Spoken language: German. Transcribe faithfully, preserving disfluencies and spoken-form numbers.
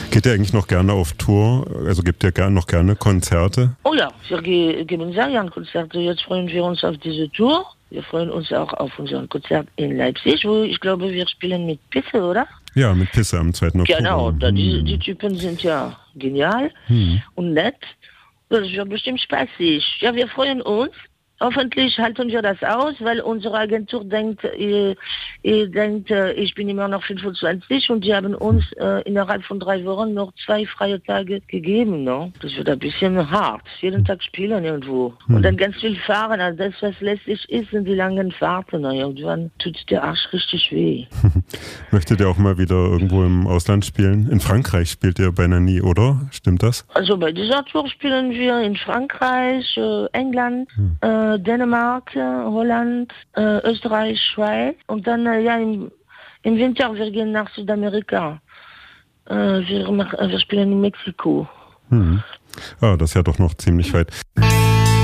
Geht ihr eigentlich noch gerne auf Tour? Also gebt ihr gern, noch gerne Konzerte? Oh ja, wir ge- geben sehr gerne Konzerte. Jetzt freuen wir uns auf diese Tour. Wir freuen uns auch auf unseren Konzert in Leipzig, wo ich glaube, wir spielen mit Pisse, oder? Ja, mit Pisse am zweiten Oktober. Genau, da die, Hm. die Typen sind ja genial Hm. und nett. Das wird bestimmt spaßig. Ja, wir freuen uns. Hoffentlich halten wir das aus, weil unsere Agentur denkt, ihr, ihr denkt, äh, ich bin immer noch fünfundzwanzig und die haben uns äh, innerhalb von drei Wochen noch zwei freie Tage gegeben. No? Das wird ein bisschen hart. Jeden Tag spielen irgendwo. Hm. Und dann ganz viel fahren. Also das, was lästig ist, sind die langen Fahrten. Na, irgendwann tut der Arsch richtig weh. Möchtet ihr auch mal wieder irgendwo im Ausland spielen? In Frankreich spielt ihr beinahe nie, oder? Stimmt das? Also bei dieser Tour spielen wir in Frankreich, äh, England, Hm. äh, Dänemark, äh, Holland, äh, Österreich, Schweiz und dann äh, ja im, im Winter wir gehen nach Südamerika. Äh, wir, mach, äh, wir spielen in Mexiko. Hm. Ah, das ist ja doch noch ziemlich weit.